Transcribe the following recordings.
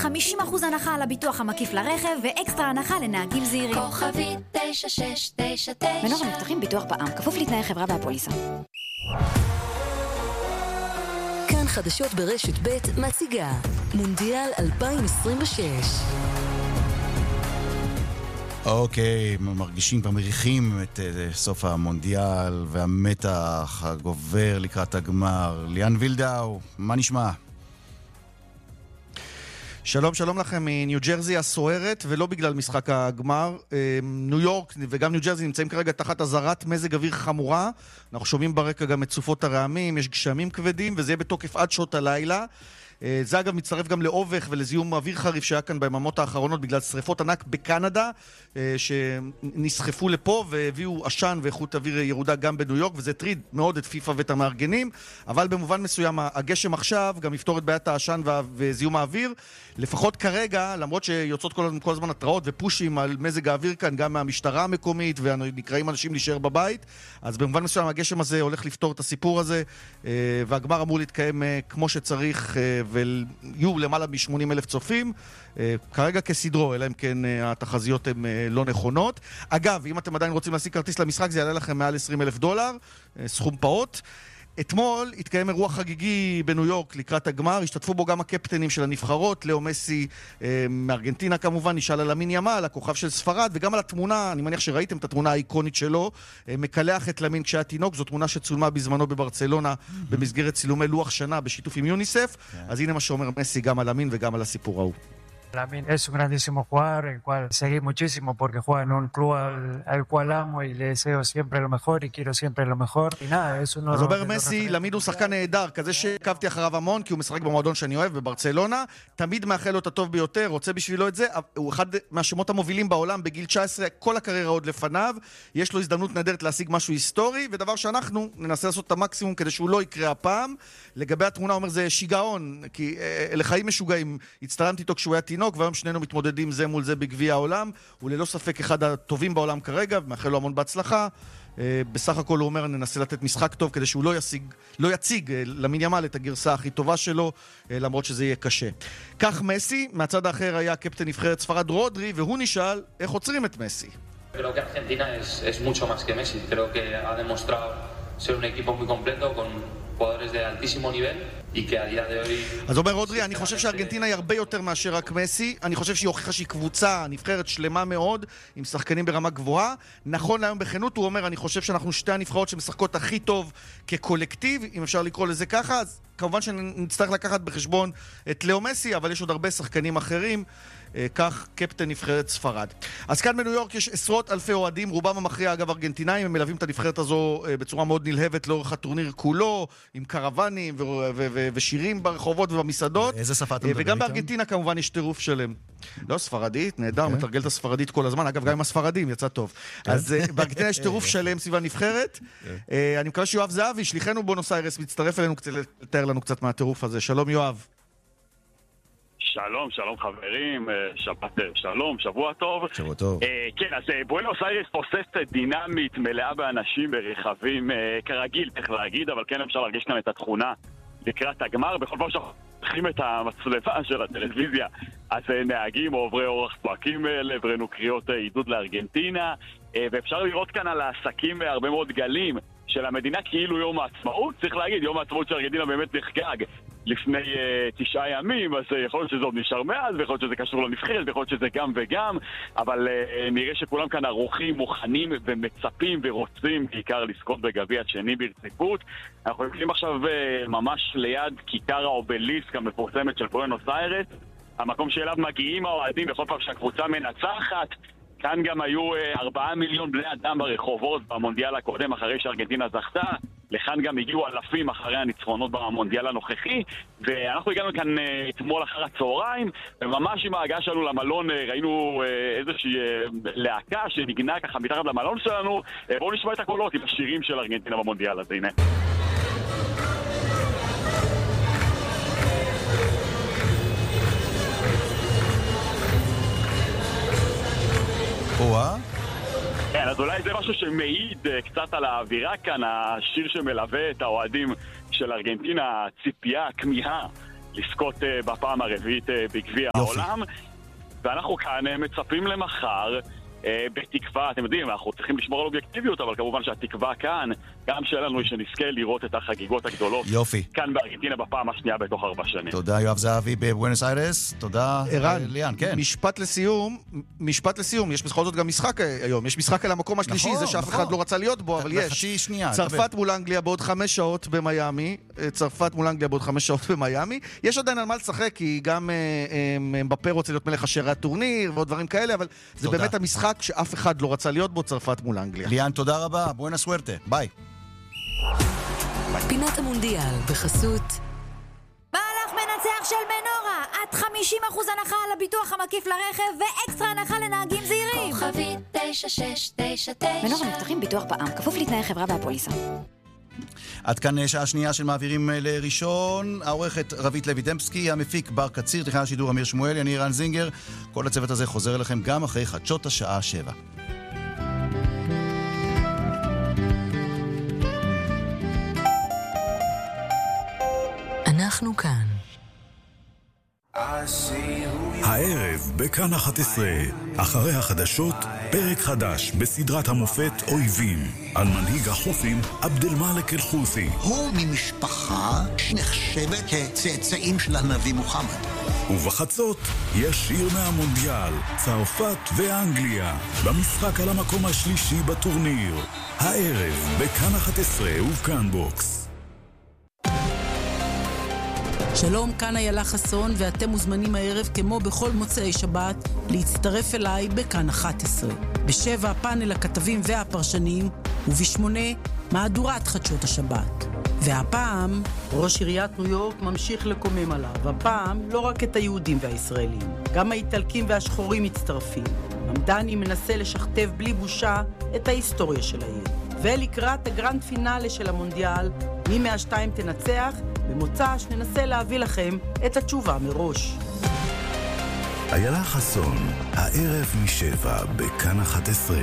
50% הנחה על הביטוח המקיף לרכב ואקסטרה הנחה לנהגים זהירים. כוכבית 9699 מנור המבטחים ביטוח בע"מ, כפוף לתנאי חברה והפוליסה. כאן חדשות ברשת ב' מציגה מונדיאל 2026. אוקיי, מרגישים ומריחים את סוף המונדיאל והמתח הגובר לקראת הגמר. ליאן וילדאו, מה נשמע? שלום, שלום לכם מניו ג'רזי הסוערת, ולא בגלל משחק הגמר. ניו יורק וגם ניו ג'רזי נמצאים כרגע תחת אזהרת מזג אוויר חמורה. אנחנו שומעים ברקע גם את סופות הרעמים, יש גשמים כבדים, וזה יהיה בתוקף עד שעות הלילה. זה אגב מצטרף גם לאובך ולזיהום אוויר חריף שהיה כאן ביממות האחרונות בגלל שריפות ענק בקנדה שנסחפו לפה והביאו עשן ואיכות אוויר ירודה גם בניו יורק, וזה טריד מאוד את פיפה ואת המארגנים, אבל במובן מסוים הגשם עכשיו גם יפתור את בעיית העשן וזיהום האוויר, לפחות כרגע, למרות שיוצאות כל הזמן התראות ופושים על מזג האוויר כאן גם מהמשטרה המקומית ונקראים אנשים להישאר בבית, אז במובן מסוים הגשם הזה הולך לפתור את הסיפור הזה, והגמר אמור להתקיים כמו שצריך ויהיו למעלה מ-80,000 צופים, כרגע כסדרו, אלא אם כן התחזיות הן לא נכונות. אגב, אם אתם עדיין רוצים להשיג כרטיס למשחק, זה יעלה לכם מעל $20,000, סכום פעוט. אתמול התקיים אירוע חגיגי בניו יורק לקראת הגמר, השתתפו בו גם הקפטנים של הנבחרות, לאו מסי מארגנטינה כמובן, נשאל על למין ימל, הכוכב של ספרד, וגם על התמונה, אני מניח שראיתם את התמונה האיקונית שלו, מקלח את למין כשהיה תינוק, זו תמונה שצולמה בזמנו בברצלונה, במסגרת צילומי לוח שנה בשיתוף עם יוניסף, אז הנה מה שאומר מסי גם על למין וגם על הסיפור ההוא. Lamine es un grandísimo jugador, el cual seguí muchísimo porque juega en un club al cual amo y le deseo siempre lo mejor y quiero siempre lo mejor. Y nada, es uno. אז אומר מסי, למין הוא שחקן נהדר, כזה שעקבתי אחריו המון, כי הוא משחק במועדון שאני אוהב, בברצלונה, תמיד מאחל לו את הטוב ביותר, רוצה בשבילו את זה, הוא אחד מהשמות המובילים בעולם בגיל 19, כל הקריירה עוד לפניו, יש לו הזדמנות נהדרת להשיג משהו היסטורי, ודבר שאנחנו ננסה לעשות את המקסימום כדי שהוא לא יקרה הפעם. לגבי התמונה, אומר, זה שיגעון, כי לחיים משוגעים, הצטלמתי איתו כשהוא היה תינוק, והיום שנינו מתמודדים זה מול זה בגביע העולם, הוא ללא ספק אחד הטובים בעולם כרגע, ומאחל לו המון בהצלחה. בסך הכל הוא אומר, ננסה לתת משחק טוב כדי שהוא לא יציג למין ימל את הגרסה הכי טובה שלו, למרות שזה יהיה קשה. כך מסי, מהצד האחר היה קפטן נבחרת ספרד רודרי, והוא נשאל איך עוצרים את מסי. Creo que Argentina es mucho más que Messi. Creo que ha demostrado ser un equipo muy completo con jugadores de altísimo nivel y que a día de hoy. אז אומר רודרי, אני חושב שארגנטינה היא הרבה יותר מאשר רק מסי, אני חושב שהיא הוכיחה שהיא קבוצה נבחרת שלמה מאוד עם שחקנים ברמה גבוהה. נכון להיום בכנות הוא אומר, אני חושב שאנחנו שתי הנבחרות שמשחקות הכי טוב כקולקטיב, אם אפשר לקרוא לזה ככה, אז כמובן שנצטרך לקחת בחשבון את לאו מסי, אבל יש עוד הרבה שחקנים אחרים. כך קפטן נבחרת ספרד. אז כאן בניו יורק יש עשרות אלפי אוהדים, רובם המכריע אגב ארגנטינאים, הם מלווים את הנבחרת הזו בצורה מאוד נלהבת לאורך הטורניר כולו, עם קרוונים ושירים ברחובות ובמסעדות. איזה שפה אתה מדבר איתם? וגם בארגנטינה כמובן יש טירוף שלם. לא, ספרדית, נהדר, מתרגל את הספרדית כל הזמן, אגב גם עם הספרדים יצא טוב. אז בארגנטינה יש טירוף שלם סביב הנבחרת. אני מקווה שיואב זהבי, שליחנו בונוס איירס, מצטרף אלינו לתאר לנו קצת מהטירוף הזה. שלום יואב. שלום, שלום חברים, שבת שלום, שבוע טוב. שבוע טוב. כן, אז בואנוס איירס תוססת דינמית, מלאה באנשים ברכבים, כרגיל, צריך להגיד, אבל כן אפשר להרגיש כאן את התכונה לקראת הגמר. בכל פעם שאנחנו פותחים את המצלמה של הטלוויזיה, אז נהגים או עוברי אורח צועקים לעברנו קריאות עידוד לארגנטינה, ואפשר לראות כאן על העסקים הרבה מאוד גלים של המדינה כאילו יום העצמאות. צריך להגיד, יום העצמאות של ארגנטינה באמת נחגג לפני 9 ימים, אז יכול להיות שזה עוד נשאר מאז, ויכול להיות שזה קשור לנבחרת, ויכול להיות שזה גם וגם, אבל נראה שכולם כאן ערוכים, מוכנים ומצפים ורוצים בעיקר לזכות בגביע שני ברציפות. אנחנו יושבים עכשיו ממש ליד כיכר האובליסק המפורסמת של בואנוס איירס, המקום שאליו מגיעים האוהדים בכל פעם שהקבוצה מנצחת. כאן גם היו 4 מיליון בני אדם ברחובות במונדיאל הקודם אחרי שארגנטינה זכתה, לכאן גם הגיעו אלפים אחרי הניצחונות במונדיאל הנוכחי, ואנחנו הגענו כאן אתמול אחר הצהריים, וממש עם ההגעה שלנו למלון ראינו איזושהי להקה שנגנה ככה מתחת למלון שלנו. בואו נשמע את הקולות עם השירים של ארגנטינה במונדיאל הזה, הנה. כן, אז אולי זה משהו שמעיד קצת על האווירה כאן, השיר שמלווה את האוהדים של ארגנטינה, ציפייה, כמיהה לזכות בפעם הרביעית בגביע העולם. ואנחנו כאן מצפים למחר בתקווה, אתם יודעים, אנחנו צריכים לשמור על אובייקטיביות, אבל כמובן שהתקווה כאן, גם שלנו שנזכה לראות את החגיגות הגדולות. יופי. כאן בארגנטינה בפעם השנייה בתוך 4 שנים. תודה יואב זהבי בבואנוס איירס, תודה ליאן, כן. משפט לסיום, יש בכל זאת גם משחק היום, יש משחק על המקום השלישי, נכון, זה שאף אחד לא רצה להיות בו, אבל יש. צרפת מול אנגליה בעוד 5 שעות במיימי, יש עדיין על מה לשחק, כי גם מבפה רוצה להיות מלך השערי הטורניר ועוד דברים כאלה, אבל זה באמת המשחק שאף אחד לא רצה להיות בו, צרפת מול אנגליה. ליאן, תודה רבה, בואנה סוורטה, ביי. פינת המונדיאל בחסות מהלך מנצח של מנורה, עד 50% הנחה על הביטוח המקיף לרכב ואקסטרה הנחה לנהגים זהירים. כוכבית 9699. מנורה מבטחים ביטוח בע"מ, כפוף לתנאי חברה והפוליסה. עד כאן שעה שנייה של מעבירים לראשון. העורכת רבית לוי דמפסקי, המפיק בר קציר, טכנאי השידור אמיר שמואלי, אני רן זינגר. כל הצוות הזה חוזר אליכם גם אחרי חדשות השעה 7. אנחנו כאן. הערב בכאן 11, אחרי החדשות, פרק חדש בסדרת המופת אויבים, על מנהיג החות'ים עבדאלמאלק אל-חות'י. הוא ממשפחה שנחשבת כצאצאים של הנביא מוחמד. ובחצות, ישיר מהמונדיאל, צרפת ואנגליה, במשחק על המקום השלישי בטורניר. הערב בכאן 11 ובכאן בוקס. שלום, כאן איילה חסון, ואתם מוזמנים הערב כמו בכל מוצאי שבת להצטרף אליי בכאן 11. ב7 פאנל הכתבים והפרשנים, וב8 מהדורת חדשות השבת. והפעם ראש עיריית ניו יורק ממשיך לקומם עליו, הפעם לא רק את היהודים והישראלים, גם האיטלקים והשחורים מצטרפים. ממדני מנסה לשכתב בלי בושה את ההיסטוריה של העיר. ולקראת הגרנד פינאלה של המונדיאל, מי מהשתיים תנצח, במוצ"ש ננסה להביא לכם את התשובה מראש. איילה חסון, הערב מ7 בכאן 11.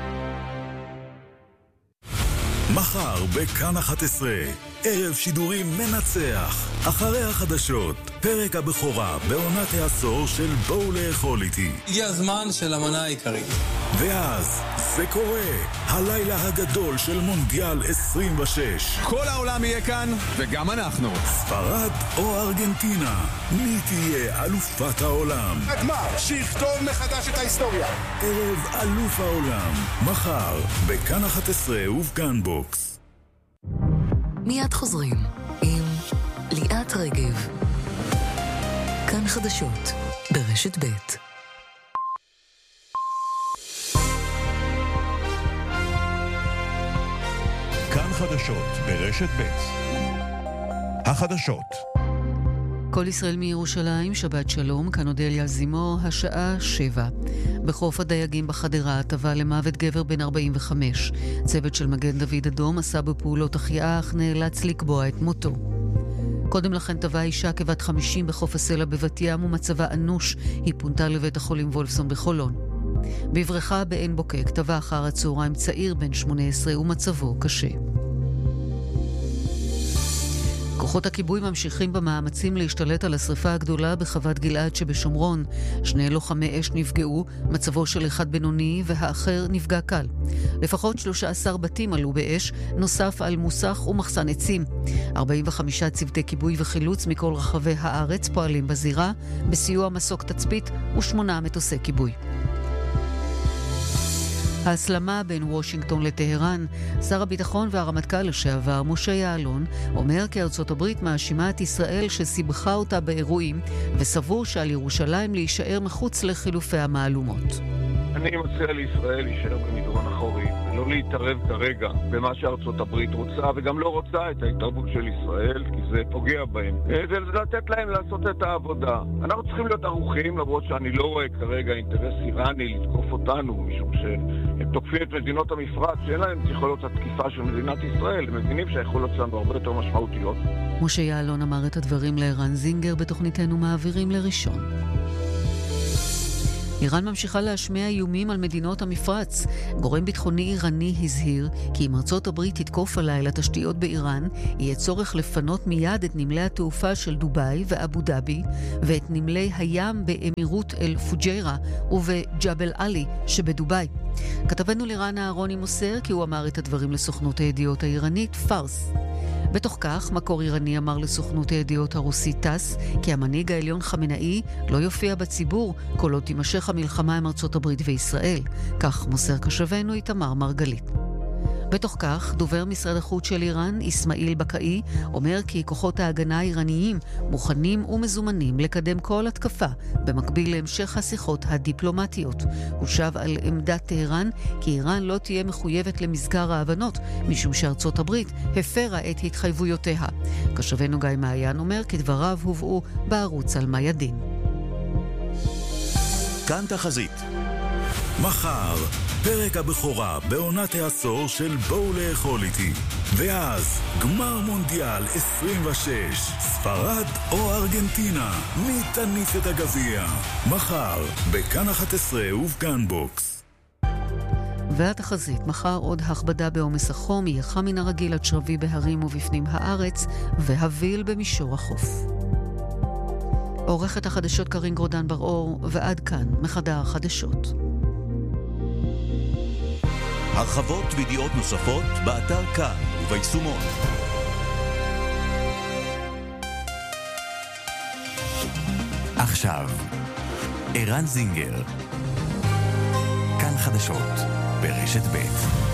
מחר בכאן 11, ערב שידורים מנצח. אחרי החדשות, פרק הבכורה בעונת העשור של בואו לאכול איתי. הגיע הזמן של המנה העיקרית. ואז זה קורה, הלילה הגדול של מונדיאל 26. כל העולם יהיה כאן, וגם אנחנו. ספרד או ארגנטינה, מי תהיה אלופת העולם? הגמר, שיכתוב מחדש את ההיסטוריה. ערב אלוף העולם, מחר בכאן 11 ובכאן בוקס. מיד חוזרים עם ליאת רגב. כאן חדשות ברשת ב'. כאן חדשות ברשת ב'. החדשות. כל ישראל מירושלים, שבת שלום, כאן אודליה זימו, השעה 7. בחוף הדייגים בחדרה, טבע למוות גבר בן 45. צוות של מגן דוד אדום עשה בפעולות החייאה, אך נאלץ לקבוע את מותו. קודם לכן טבעה אישה כבת 50 בחוף הסלע בבת ים ומצבה אנוש. היא פונתה לבית החולים וולפסון בחולון. בבריכה בעין בוקק טבע אחר הצהריים צעיר בן 18 ומצבו קשה. כוחות הכיבוי ממשיכים במאמצים להשתלט על השריפה הגדולה בחוות גלעד שבשומרון. 2 לוחמי אש נפגעו, מצבו של אחד בינוני והאחר נפגע קל. לפחות 13 בתים עלו באש, נוסף על מוסך ומחסן עצים. 45 צוותי כיבוי וחילוץ מכל רחבי הארץ פועלים בזירה, בסיוע מסוק תצפית ו8 מטוסי כיבוי. ההסלמה בין וושינגטון לטהרן. שר הביטחון והרמטכ"ל לשעבר משה יעלון אומר כי ארצות הברית מאשימה את ישראל שסיבכה אותה באירועים וסבור שעל ירושלים להישאר מחוץ לחילופי המעלומות. אני מציע לישראל להישאר במדרון אחורי, לא להתערב כרגע במה שארצות הברית רוצה וגם לא רוצה את ההתערבות של ישראל, כי זה פוגע בהם. זה לתת להם לעשות את העבודה. אנחנו צריכים להיות ערוכים, למרות שאני לא רואה כרגע אינטרס איראני לתקוף אותנו, משום שהם תוקפים את מדינות המפרץ שאין להם יכולות התקיפה של מדינת ישראל. הם מבינים שהיכולות שלנו הרבה יותר משמעותיות. משה יעלון אמר את הדברים לערן זינגר בתוכניתנו מעבירים לראשון. איראן ממשיכה להשמיע איומים על מדינות המפרץ. גורם ביטחוני איראני הזהיר כי אם ארצות הברית תתקוף הלילה תשתיות באיראן, יהיה צורך לפנות מיד את נמלי התעופה של דובאי ואבו דאבי, ואת נמלי הים באמירות אל פוג'יירה ובג'בל עלי שבדובאי. כתבנו לירן אהרוני מוסר כי הוא אמר את הדברים לסוכנות הידיעות האיראנית פארס. בתוך כך, מקור איראני אמר לסוכנות הידיעות הרוסית טס כי המנהיג העליון חמינאי לא יופיע בציבור כל עוד תימשך המלחמה עם ארצות הברית וישראל. כך מוסר קשבנו איתמר מרגלית. בתוך כך, דובר משרד החוץ של איראן, איסמעיל בקאי, אומר כי כוחות ההגנה האיראניים מוכנים ומזומנים לקדם כל התקפה, במקביל להמשך השיחות הדיפלומטיות. הוא שב על עמדת טהרן כי איראן לא תהיה מחויבת למזכר ההבנות, משום שארצות הברית הפרה את התחייבויותיה. קשבנו גיא מעיין אומר כי דבריו הובאו בערוץ על מיידין. כאן תחזית. מחר, פרק הבכורה בעונת העשור של בואו לאכול איתי. ואז, גמר מונדיאל 26. ספרד או ארגנטינה? מי תניף את הגביע? מחר, בכאן 11 ובכאן בוקס. והתחזית, מחר עוד הכבדה בעומס החום, יהיה חם מן הרגיל עד שרבי בהרים ובפנים הארץ, והביל במישור החוף. עורכת החדשות קרין גרודן בר-אור, ועד כאן מחדר החדשות. הרחבות וידיעות נוספות באתר כאן וביישומון. עכשיו, ערן זינגר. כאן חדשות ברשת ב'.